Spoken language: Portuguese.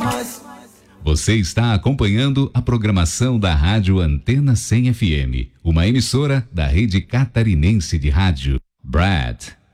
Você está acompanhando a programação da Rádio Antena 100 FM, uma emissora da Rede Catarinense de Rádio. Brad.